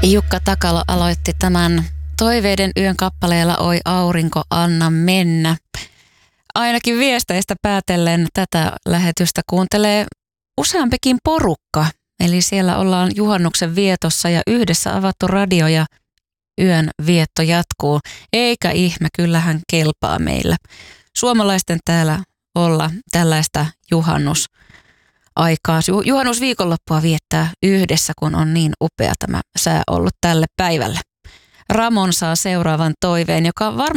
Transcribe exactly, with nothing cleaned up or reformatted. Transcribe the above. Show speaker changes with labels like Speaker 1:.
Speaker 1: Jukka Takalo aloitti tämän Toiveiden yön kappaleella Oi aurinko, anna mennä. Ainakin viesteistä päätellen tätä lähetystä kuuntelee useampikin porukka. Eli siellä ollaan juhannuksen vietossa ja yhdessä avattu radio ja yön vietto jatkuu. Eikä ihme, kyllähän kelpaa meillä. Suomalaisten täällä olla tällaista juhannusaikaa, juhannusviikonloppua viettää yhdessä, kun on niin upea tämä sää ollut tälle päivälle. Ramon saa seuraavan toiveen, joka varmasti